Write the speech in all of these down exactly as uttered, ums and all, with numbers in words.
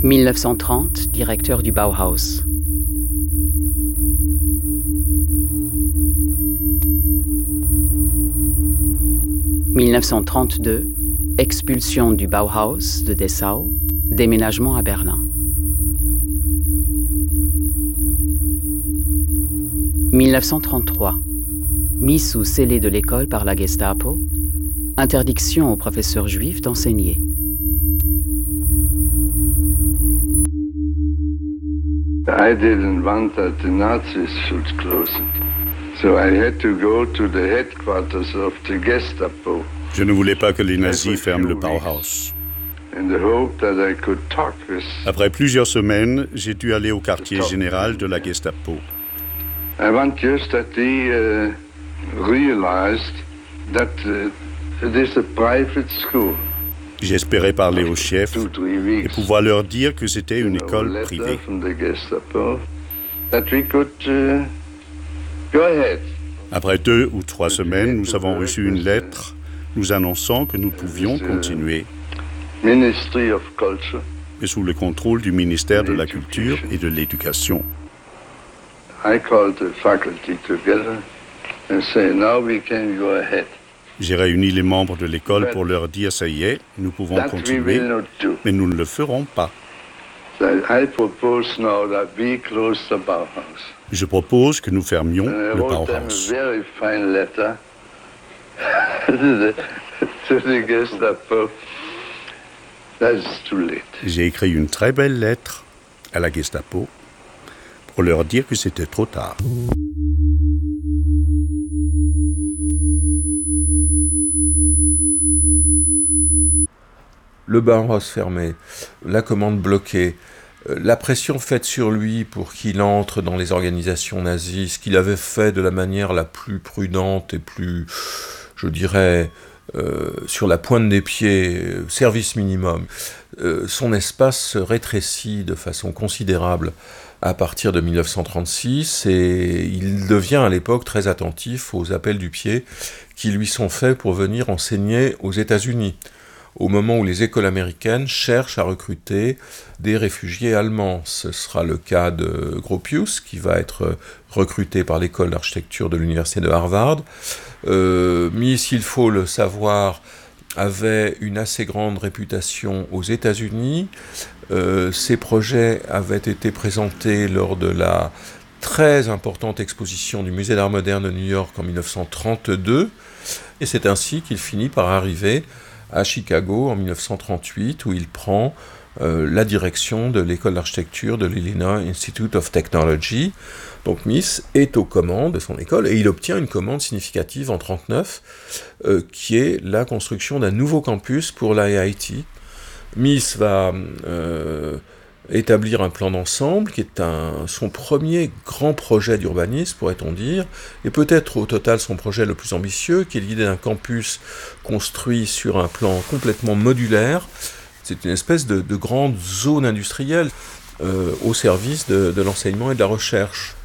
mille neuf cent trente, directeur du Bauhaus. mille neuf cent trente-deux, expulsion du Bauhaus de Dessau, déménagement à Berlin. mille neuf cent trente-trois, mise sous scellé de l'école par la Gestapo, interdiction aux professeurs juifs d'enseigner. I didn't want that the Nazis should close it. So I had to go to the headquarters of the Gestapo. Je ne voulais pas que les nazis ferment le Bauhaus. In the hope that I could talk with Après plusieurs semaines, j'ai dû aller au quartier général de la Gestapo. I want just that they uh, realized that uh, it is a private school. J'espérais parler au chef et pouvoir leur dire que c'était une école privée. Après deux ou trois semaines, nous avons reçu une lettre nous annonçant que nous pouvions continuer, mais sous le contrôle du ministère de la Culture et de l'Éducation. J'ai réuni les membres de l'école pour leur dire « ça y est, nous pouvons continuer, mais nous ne le ferons pas ». Je propose que nous fermions le Bauhaus. J'ai écrit une très belle lettre à la Gestapo pour leur dire que c'était trop tard. Le Bauhaus fermé, la commande bloquée, la pression faite sur lui pour qu'il entre dans les organisations nazies, ce qu'il avait fait de la manière la plus prudente et plus, je dirais, euh, sur la pointe des pieds, euh, service minimum. Euh, son espace se rétrécit de façon considérable à partir de mille neuf cent trente-six et il devient à l'époque très attentif aux appels du pied qui lui sont faits pour venir enseigner aux États-Unis, au moment où les écoles américaines cherchent à recruter des réfugiés allemands. Ce sera le cas de Gropius, qui va être recruté par l'école d'architecture de l'université de Harvard. Euh, Mies, il faut le savoir, avait une assez grande réputation aux États-Unis. Euh, ses projets avaient été présentés lors de la très importante exposition du Musée d'Art moderne de New York en mille neuf cent trente-deux, et c'est ainsi qu'il finit par arriver à Chicago en mille neuf cent trente-huit, où il prend euh, la direction de l'école d'architecture de l'Illinois Institute of Technology. Donc Mies est aux commandes de son école, et il obtient une commande significative en mille neuf cent trente-neuf, euh, qui est la construction d'un nouveau campus pour l'I I T. Mies va euh, établir un plan d'ensemble, qui est un, son premier grand projet d'urbanisme, pourrait-on dire, et peut-être au total son projet le plus ambitieux, qui est l'idée d'un campus construit sur un plan complètement modulaire. C'est une espèce de, de grande zone industrielle euh, au service de, de l'enseignement et de la recherche.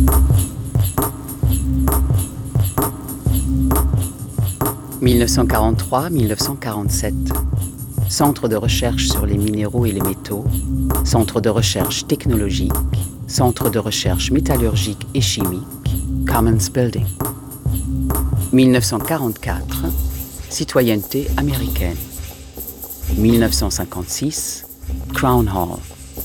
mille neuf cent quarante-trois à mille neuf cent quarante-sept. Centre de recherche sur les minéraux et les métaux, centre de recherche technologique, centre de recherche métallurgique et chimique, Commons Building. mille neuf cent quarante-quatre, citoyenneté américaine. mille neuf cent cinquante-six, Crown Hall.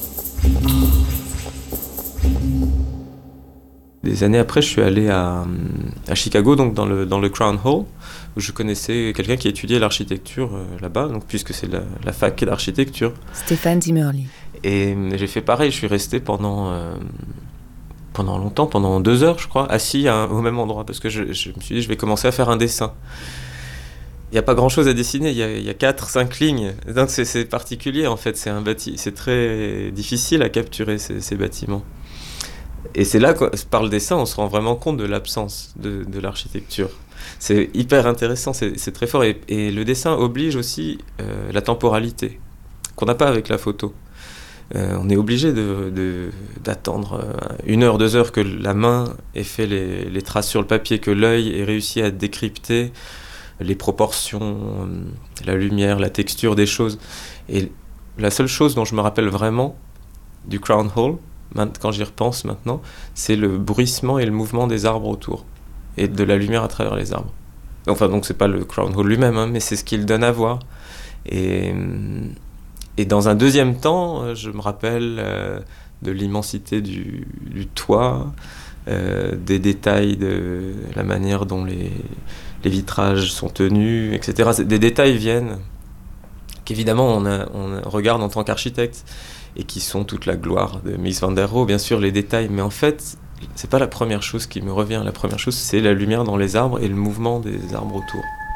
Des années après, je suis allé à, à Chicago, donc dans le, dans le Crown Hall, où je connaissais quelqu'un qui étudiait l'architecture euh, là-bas, donc, puisque c'est la, la fac d'architecture. Stéphane Zimmerli. Et euh, j'ai fait pareil, je suis resté pendant, euh, pendant longtemps, pendant deux heures, je crois, assis à, au même endroit, parce que je, je me suis dit, je vais commencer à faire un dessin. Il n'y a pas grand-chose à dessiner, il y a, il y a quatre, cinq lignes, donc c'est, c'est particulier en fait, c'est, un bâti- c'est très difficile à capturer ces, ces bâtiments. Et c'est là, par le dessin, on se rend vraiment compte de l'absence de, de l'architecture. C'est hyper intéressant, c'est, c'est très fort. Et, et le dessin oblige aussi euh, la temporalité, qu'on n'a pas avec la photo. Euh, on est obligé de, de, d'attendre une heure, deux heures que la main ait fait les, les traces sur le papier, que l'œil ait réussi à décrypter les proportions, la lumière, la texture des choses. Et La seule chose dont je me rappelle vraiment du Crown Hall, quand j'y repense maintenant, c'est le bruissement et le mouvement des arbres autour, et de la lumière à travers les arbres. Enfin, donc c'est pas le Crown Hall lui-même, hein, mais c'est ce qu'il donne à voir. Et, et dans un deuxième temps, je me rappelle euh, de l'immensité du, du toit, euh, des détails de la manière dont les, les vitrages sont tenus, et cetera. Des détails viennent, qu'évidemment on, a, on regarde en tant qu'architecte, et qui sont toute la gloire de Mies van der Rohe, bien sûr, les détails, mais en fait, c'est pas la première chose qui me revient. La première chose, c'est la lumière dans les arbres et le mouvement des arbres autour.